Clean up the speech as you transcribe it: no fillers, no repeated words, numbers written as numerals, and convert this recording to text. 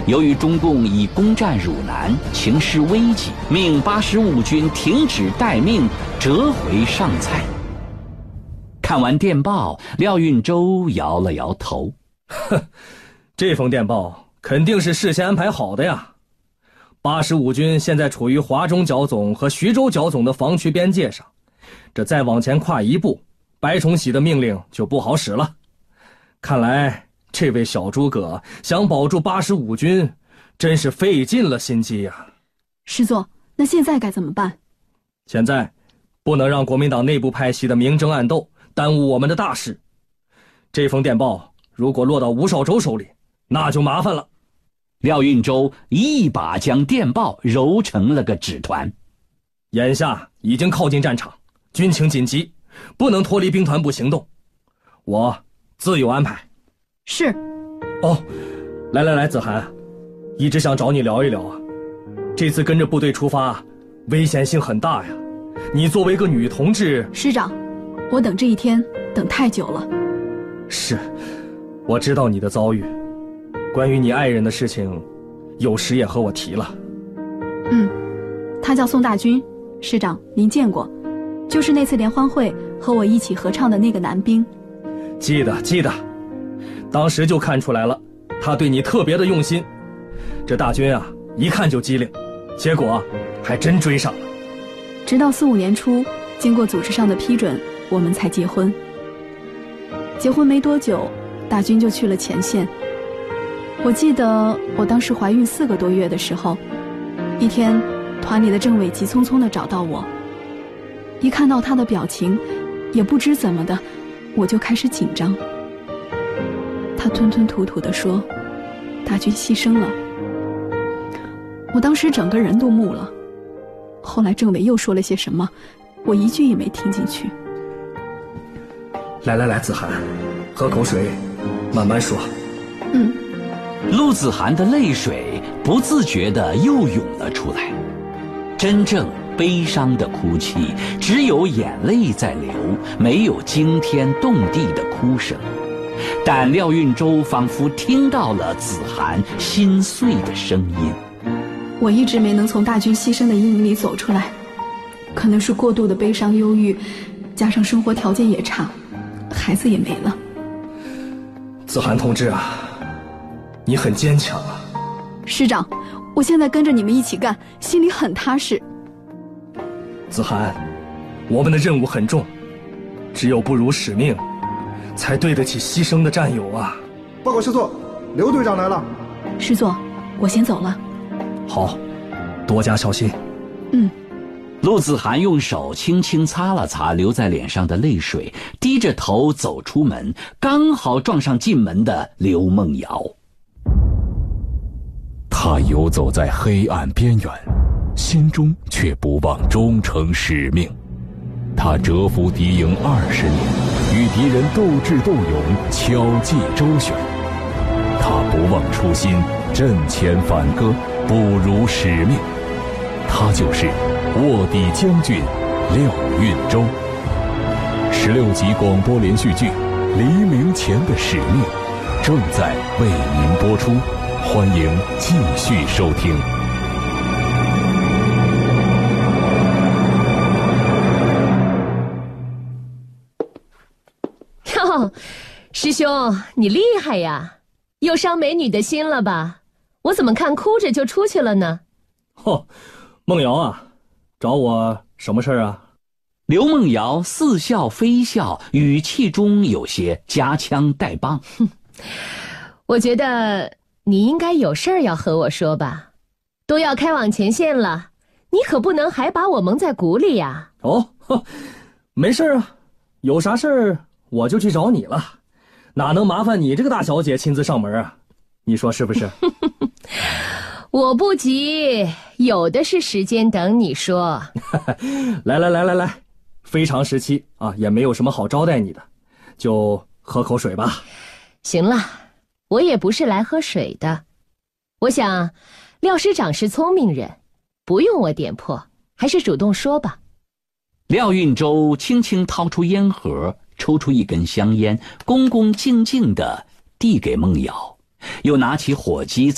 由于中共已攻占汝南，情势危急，命85军停止待命，折回上蔡。看完电报，廖运周摇了摇头。 这封电报肯定是事先安排好的呀。85军现在处于华中剿总和徐州剿总的防区边界上，这再往前跨一步，白崇禧的命令就不好使了。看来这位小诸葛想保住85军，真是费尽了心机呀。 师座，那现在该怎么办？ 现在不能让国民党内部派系的明争暗斗耽误我们的大事。这封电报如果落到吴绍周手里，那就麻烦了。 廖运周一把将电报揉成了个纸团。 眼下已经靠近战场，军情紧急，不能脱离兵团部行动，我自有安排。 是。 哦，来，子涵，一直想找你聊一聊啊。这次跟着部队出发，危险性很大呀。你作为一个女同志， 师长，我等这一天等太久了。 是，我知道你的遭遇。关于你爱人的事情，有时也和我提了。 他叫宋大军，师长您见过，就是那次联欢会和我一起合唱的那个男兵。 记得，当时就看出来了，他对你特别的用心。这大军啊，一看就机灵，结果还真追上了。 直到45年初，经过组织上的批准，我们才结婚。结婚没多久，大军就去了前线。我记得我当时怀孕4个多月的时候，一天团里的政委急匆匆地找到我，一看到他的表情，也不知怎么的，我就开始紧张。他吞吞吐吐地说，大军牺牲了。我当时整个人都木了。后来政委又说了些什么，我一句也没听进去。 来，子涵，喝口水，慢慢说。 陆子涵的泪水不自觉地又涌了出来。真正悲伤的哭泣，只有眼泪在流，没有惊天动地的哭声。但廖运周仿佛听到了子涵心碎的声音。 我一直没能从大军牺牲的阴影里走出来，可能是过度的悲伤忧郁，加上生活条件也差，孩子也没了。 子涵同志啊，你很坚强啊。 师长，我现在跟着你们一起干，心里很踏实。 子涵，我们的任务很重，只有不辱使命，才对得起牺牲的战友啊。 报告师座，刘队长来了。 师座，我先走了。 好，多加小心。 陆子涵用手轻轻擦了擦流在脸上的泪水，低着头走出门，刚好撞上进门的刘梦瑶。 他游走在黑暗边缘，心中却不忘忠诚使命。他蛰伏敌营20年，与敌人斗智斗勇，巧计周旋。他不忘初心，阵前反戈，不辱使命。他就是卧底将军廖运周。16集广播连续剧《黎明前的使命》正在为您播出，欢迎继续收听。 哟，师兄，你厉害呀，又伤美女的心了吧？我怎么看哭着就出去了呢？ 梦瑶啊，找我什么事儿啊？ 刘梦瑶似笑非笑，语气中有些夹枪带棒。 我觉得你应该有事儿要和我说吧，都要开往前线了，你可不能还把我蒙在鼓里呀。 没事啊，有啥事儿我就去找你了，哪能麻烦你这个大小姐亲自上门啊？你说是不是？ 我不急，有的是时间等你说。 来，非常时期啊，也没有什么好招待你的，就喝口水吧。 行了，我也不是来喝水的。我想廖师长是聪明人，不用我点破，还是主动说吧。 廖运周轻轻掏出烟盒，抽出一根香烟，恭恭敬敬地递给梦瑶，又拿起火机